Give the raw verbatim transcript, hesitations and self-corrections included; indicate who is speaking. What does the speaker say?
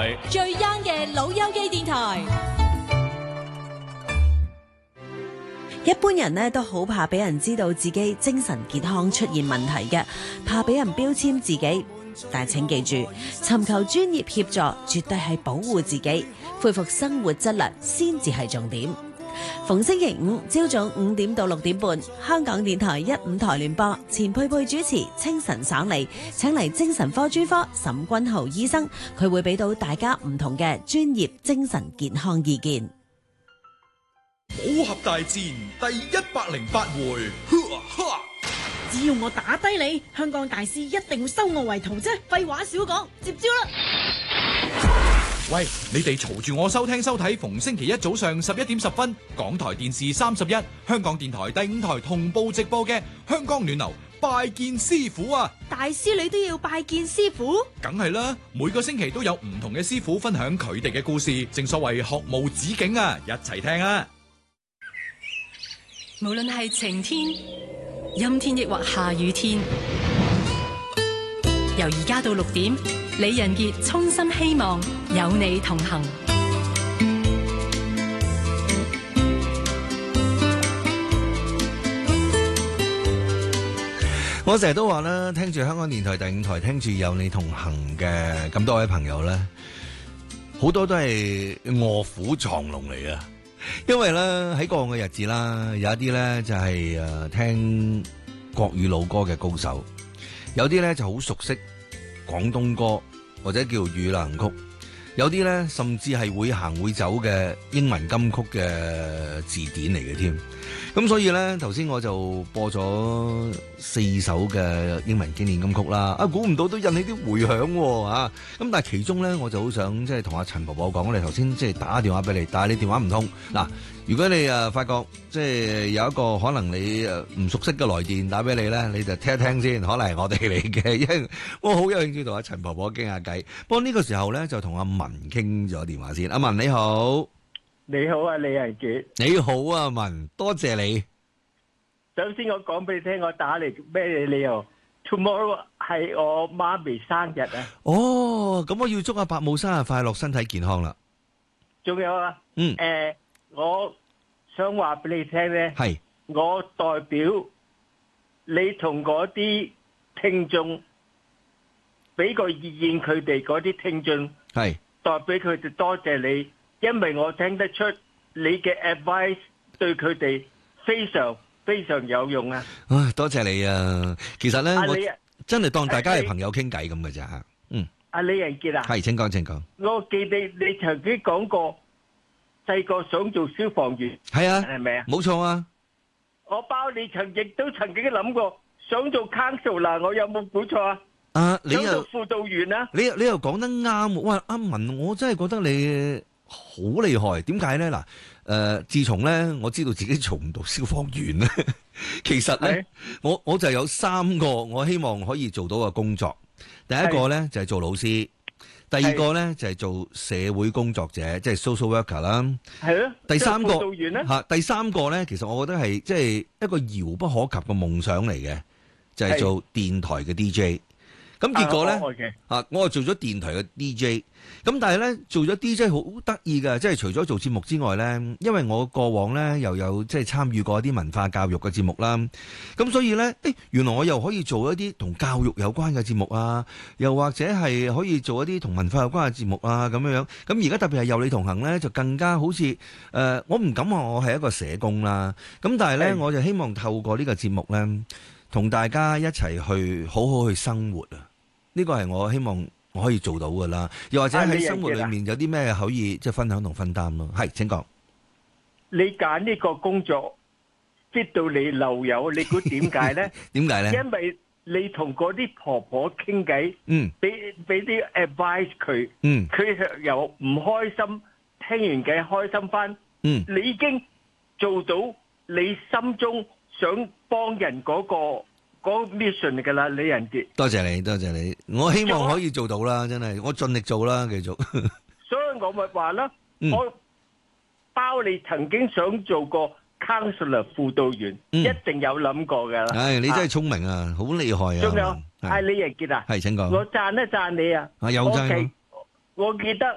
Speaker 1: 台，
Speaker 2: 最 young 嘅老友記電台。
Speaker 3: 一般人呢都好怕俾人知道自己精神健康出現問題嘅，怕俾人標籤自己。但請記住，尋求專業協助絕對係保護自己、恢復生活質量先至係重點。逢星期五朝早五點到六點半，香港電台一五台聯播，錢佩佩主持，清晨爽利，請嚟精神科專科沈君豪醫生，佢會俾到大家唔同嘅專業精神健康意見。
Speaker 4: 武俠大戰第一百零八回，
Speaker 5: 只要我打低你，香港大師一定會收我為徒啫。廢話少講，接招啦！
Speaker 4: 喂，你哋嘈住我收聽收睇，逢星期一早上十一點十分，港台電視三十一，香港電台第五台同步直播嘅香港暖流拜見師傅啊！
Speaker 5: 大師你都要拜見師傅？
Speaker 4: 梗係啦，每個星期都有唔同嘅師傅分享佢哋嘅故事，正所謂學無止境啊！一齊聽啊！
Speaker 6: 無論係晴天、陰天抑或下雨天，由而家到六點，李仁傑衷心希望有你同行。
Speaker 7: 我成日都話啦，聽住香港電台第五台，聽住有你同行嘅咁多位朋友咧，好多都係臥虎藏龍嚟嘅。因為咧喺過往嘅日子啦，有一啲咧就係、是、誒聽國語老歌嘅高手，有啲咧就好熟悉廣東歌或者叫粵語流行曲，有啲咧甚至係會行會走嘅英文金曲嘅字典嚟嘅添。咁所以咧頭先我就播咗四首嘅英文經典金曲啦，啊估唔到都引起啲迴響喎啊！咁但係其中咧我就好想即係同阿陳婆婆講，我哋頭先即係打電話俾你，但係你電話唔通嗱。如果你誒發覺即係有一個可能你誒唔熟悉嘅來電打俾你咧，你就聽一聽先，可能係我哋嚟嘅，因為我好有興趣同阿陳婆婆傾下偈。不過呢個時候咧就同阿文傾咗電話先。阿文你好。
Speaker 8: 你好啊，李仁傑。
Speaker 7: 你好啊，文，多謝你。
Speaker 8: 首先我講俾你聽，我打嚟咩理由 ？Tomorrow 係我媽咪生日啊。
Speaker 7: 哦，咁我要祝阿伯母生日快樂，身體健康啦。
Speaker 8: 仲有啊，
Speaker 7: 嗯，
Speaker 8: 誒、呃，我想話俾你聽咧，
Speaker 7: 係
Speaker 8: 我代表你同嗰啲聽眾俾個意見，佢哋嗰啲聽眾
Speaker 7: 係
Speaker 8: 代表佢哋多謝你。因為我聽得出你嘅 advice 對佢哋非常非常有用啊！
Speaker 7: 唉，多謝你啊！其實咧，
Speaker 8: 啊、
Speaker 7: 我
Speaker 8: 你
Speaker 7: 真係當大家係朋友傾偈咁嘅咋吓。嗯，
Speaker 8: 阿李仁傑啊，
Speaker 7: 係，請講，請講。
Speaker 8: 我記得你曾經講過細個想做消防員，
Speaker 7: 係啊，
Speaker 8: 係咪啊？
Speaker 7: 冇錯啊！
Speaker 8: 我包你曾亦都曾經諗過想做 counselor，我有冇估錯啊？
Speaker 7: 啊，你又
Speaker 8: 想做輔導員啊？
Speaker 7: 你你又講得啱喎！哇，阿文，我真係覺得你好厲害，點解咧？嗱，誒，自從咧我知道自己做唔到消防員咧，其實咧，我我就有三個我希望可以做到嘅工作。第一個咧就係做老師，第二個咧就係做社會工作者，即係 social worker 啦。
Speaker 8: 係咯。
Speaker 7: 第三個
Speaker 8: 輔導員咧
Speaker 7: 嚇，第三個咧，其實我覺得係即係一個遙不可及嘅夢想嚟嘅，就係做電台嘅 D J。咁結果咧，啊、uh, okay. 我係做咗電台嘅 D J，咁但係咧做咗 D J 好得意嘅，即係除咗做節目之外咧，因為我過往咧又有即係參與過一啲文化教育嘅節目啦，咁所以咧，誒原來我又可以做一啲同教育有關嘅節目啊，又或者係可以做一啲同文化有關嘅節目啊咁樣樣。咁而家特別係有你同行咧，就更加好似誒、呃，我唔敢話我係一個社工啦，咁但係咧，我就希望透過呢個節目咧，同大家一齊去好好去生活啊！呢個係我希望我可以做到噶啦，又或者喺生活裏面有啲咩可以即係分享同分擔咯。係，請講。
Speaker 8: 你揀呢個工作 fit 到你漏油，你估點解咧？
Speaker 7: 點解咧？
Speaker 8: 因為你同嗰啲婆婆傾偈，
Speaker 7: 嗯，
Speaker 8: 俾俾啲 advice 佢，
Speaker 7: 嗯，
Speaker 8: 佢由唔開心，聽完偈開心翻，
Speaker 7: 嗯，
Speaker 8: 你已經做到你心中想幫人嗰個。嗰個 mission 嚟噶啦，李仁傑。
Speaker 7: 多謝你，多謝你。我希望可以做到啦，真係，我盡力做啦，繼續。
Speaker 8: 所以我咪話啦，
Speaker 7: 嗯、
Speaker 8: 我包你曾經想做過 counselor 輔導員，嗯、一定有諗過噶啦。
Speaker 7: 唉，你真係聰明啊，好厲害啊！
Speaker 8: 仲有，係李仁傑啊，
Speaker 7: 係請講。
Speaker 8: 我讚一讚你啊。
Speaker 7: 啊，有讚。
Speaker 8: 我記得